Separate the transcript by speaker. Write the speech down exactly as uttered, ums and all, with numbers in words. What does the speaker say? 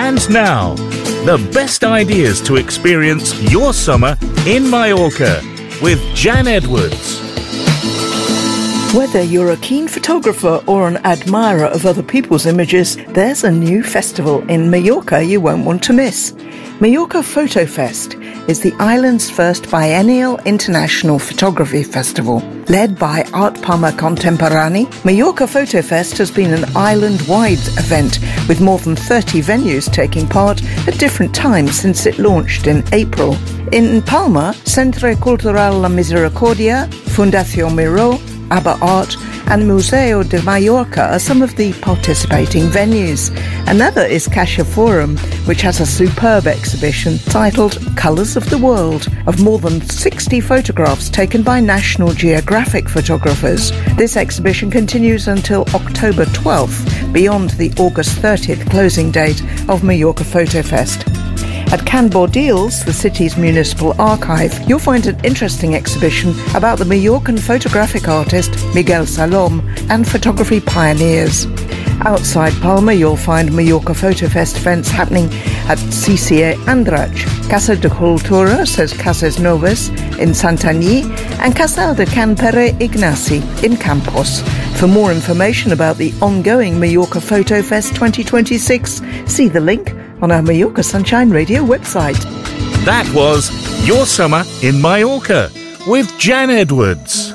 Speaker 1: And now, the best ideas to experience your summer in Mallorca with Jan Edwards.
Speaker 2: Whether you're a keen photographer or an admirer of other people's images, there's a new festival in Mallorca you won't want to miss. Mallorca Photo Fest is the island's first biennial international photography festival. Led by Art Palma Contemporani, Mallorca Photo Fest has been an island-wide event with more than thirty venues taking part at different times since it launched in April. In Palma, Centre Cultural La Misericordia, Fundación Miró, ABBA Art and Museo de Mallorca are some of the participating venues. Another is Caixa Forum, which has a superb exhibition titled Colours of the World of more than sixty photographs taken by National Geographic photographers. This exhibition continues until October twelfth, beyond the August thirtieth closing date of Mallorca Photo Fest. At Can Bordils, the city's municipal archive, you'll find an interesting exhibition about the Mallorcan photographic artist Miguel Salom and photography pioneers. Outside Palma, you'll find Mallorca Photo Fest events happening at C C A Andratx, Casa de Cultura, says Casas Novas in Santanyí, and Casal de Can Pere Ignasi in Campos. For more information about the ongoing Mallorca Photo Fest twenty twenty-six, see the link on our Mallorca Sunshine Radio website.
Speaker 1: That was Your Summer in Mallorca with Jan Edwards.